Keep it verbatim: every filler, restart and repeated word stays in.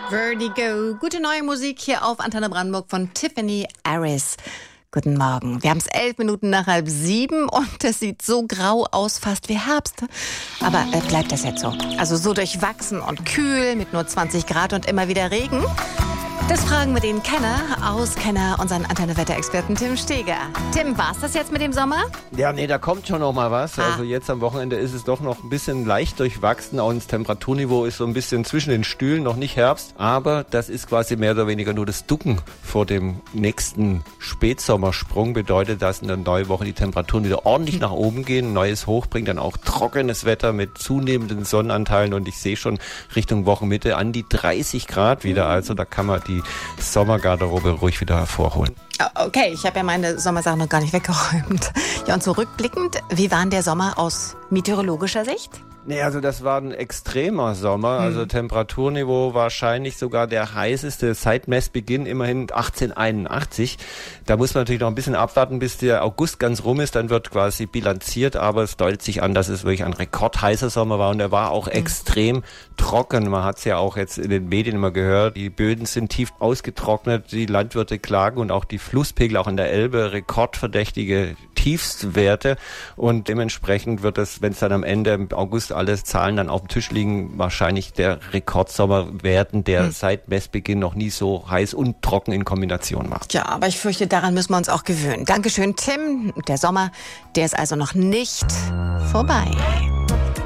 Vertigo. Gute neue Musik hier auf Antenne Brandenburg von Tiffany Aris. Guten Morgen. Wir haben es elf Minuten nach halb sieben und es sieht so grau aus, fast wie Herbst. Aber äh, bleibt das jetzt so? Also so durchwachsen und kühl mit nur zwanzig Grad und immer wieder Regen? Das fragen wir den Kenner, Auskenner, unseren Antenne-Wetter-Experten Tim Steger. Tim, war's das jetzt mit dem Sommer? Ja, nee, da kommt schon noch mal was. Ah. Also jetzt am Wochenende ist es doch noch ein bisschen leicht durchwachsen. Auch das Temperaturniveau ist so ein bisschen zwischen den Stühlen, noch nicht Herbst. Aber das ist quasi mehr oder weniger nur das Ducken vor dem nächsten Spätsommersprung. Bedeutet, dass in der neuen Woche die Temperaturen wieder ordentlich nach oben gehen. Ein neues Hoch bringt dann auch trockenes Wetter mit zunehmenden Sonnenanteilen. Und ich sehe schon Richtung Wochenmitte an die dreißig Grad wieder. Also da kann man die Sommergarderobe ruhig wieder hervorholen. Okay, ich habe ja meine Sommersachen noch gar nicht weggeräumt. Ja, und zurückblickend, wie war denn der Sommer aus meteorologischer Sicht? Nee, also das war ein extremer Sommer, also Hm. Temperaturniveau wahrscheinlich sogar der heißeste seit Messbeginn, immerhin achtzehnhunderteinundachtzig. Da muss man natürlich noch ein bisschen abwarten, bis der August ganz rum ist, dann wird quasi bilanziert, aber es deutet sich an, dass es wirklich ein rekordheißer Sommer war und er war auch hm. extrem trocken. Man hat es ja auch jetzt in den Medien immer gehört, die Böden sind tief ausgetrocknet, die Landwirte klagen und auch die Flusspegel, auch in der Elbe, rekordverdächtige Tiefstwerte und dementsprechend wird es, wenn es dann am Ende im August alle Zahlen dann auf dem Tisch liegen, wahrscheinlich der Rekordsommer werden, der hm. seit Messbeginn noch nie so heiß und trocken in Kombination war. Ja, aber ich fürchte, daran müssen wir uns auch gewöhnen. Dankeschön, Tim. Der Sommer, der ist also noch nicht vorbei.